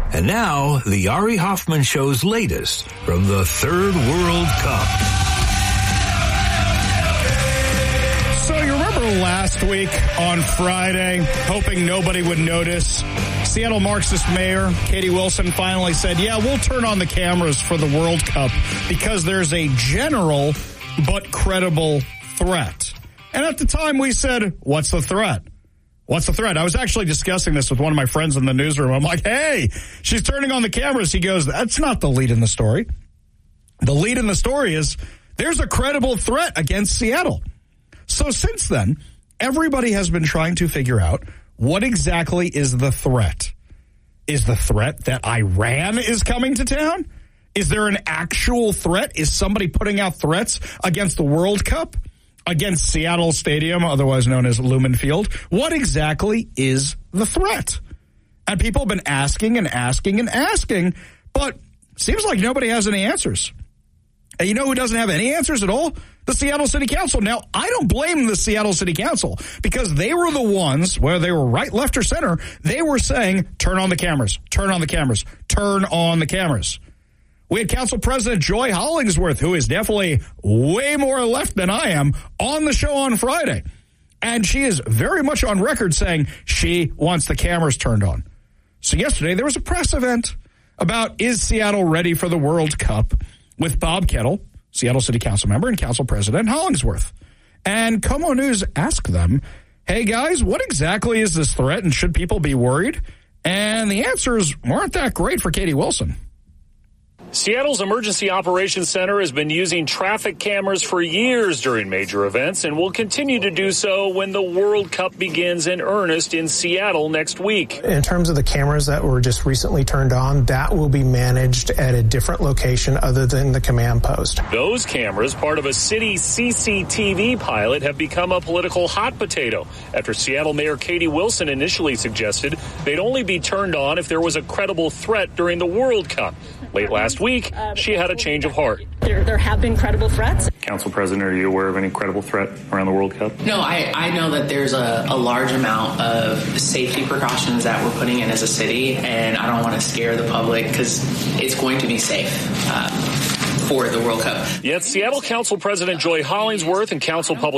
And now, the Ari Hoffman Show's latest from the Third World Cup. So you remember last week on Friday, hoping nobody would notice, Seattle Marxist Mayor Katie Wilson finally said, yeah, we'll turn on the cameras for the World Cup because there's a general but credible threat. And at the time we said, what's the threat? What's the threat? I was actually discussing this with one of my friends in the newsroom. I'm like, hey, she's turning on the cameras. He goes, that's not the lead in the story. The lead in the story is there's a credible threat against Seattle. So since then, everybody has been trying to figure out what exactly is the threat. Is the threat that Iran is coming to town? Is there an actual threat? Is somebody putting out threats against the World Cup? Against Seattle Stadium, otherwise known as Lumen Field? What exactly is the threat? And people have been asking and asking and asking, but seems like nobody has any answers. And you know who doesn't have any answers at all? The Seattle City Council. Now, I don't blame the Seattle City Council because they were the ones, whether they were right, left, or center, they were saying, turn on the cameras, turn on the cameras, turn on the cameras. We had Council President Joy Hollingsworth, who is definitely way more left than I am, on the show on Friday. And she is very much on record saying she wants the cameras turned on. So yesterday there was a press event about is Seattle ready for the World Cup with Bob Kettle, Seattle City Council member, and Council President Hollingsworth. And KOMO News asked them, hey guys, what exactly is this threat and should people be worried? And the answers weren't that great for Katie Wilson. Seattle's Emergency Operations Center has been using traffic cameras for years during major events and will continue to do so when the World Cup begins in earnest in Seattle next week. In terms of the cameras that were just recently turned on, that will be managed at a different location other than the command post. Those cameras, part of a city CCTV pilot, have become a political hot potato after Seattle Mayor Katie Wilson initially suggested they'd only be turned on if there was a credible threat during the World Cup. Late last week, she had a change of heart. There have been credible threats. Council President, are you aware of any credible threat around the World Cup? No, I know that there's a large amount of safety precautions that we're putting in as a city, and I don't want to scare the public because it's going to be safe for the World Cup. Yet Seattle Council President Joy Hollingsworth and Council Public